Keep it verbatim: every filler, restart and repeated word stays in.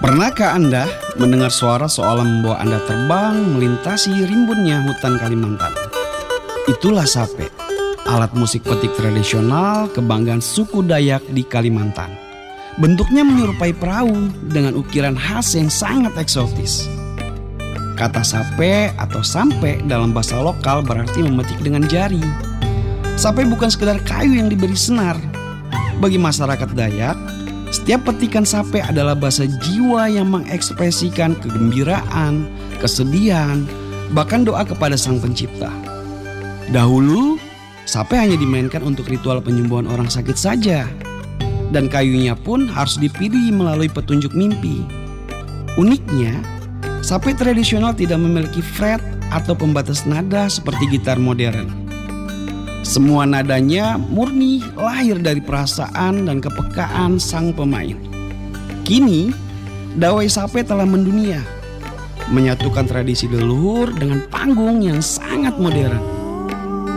Pernahkah Anda mendengar suara seolah membawa Anda terbang melintasi rimbunnya hutan Kalimantan? Itulah sape, alat musik petik tradisional kebanggaan suku Dayak di Kalimantan. Bentuknya menyerupai perahu dengan ukiran khas yang sangat eksotis. Kata sape atau sampe dalam bahasa lokal berarti memetik dengan jari. Sape bukan sekedar kayu yang diberi senar. Bagi masyarakat Dayak, setiap petikan sape adalah bahasa jiwa yang mengekspresikan kegembiraan, kesedihan, bahkan doa kepada Sang Pencipta. Dahulu, sape hanya dimainkan untuk ritual penyembuhan orang sakit saja, dan kayunya pun harus dipilih melalui petunjuk mimpi. Uniknya, sape tradisional tidak memiliki fret atau pembatas nada seperti gitar modern. Semua nadanya murni lahir dari perasaan dan kepekaan sang pemain. Kini, dawai sape telah mendunia, menyatukan tradisi leluhur dengan panggung yang sangat modern.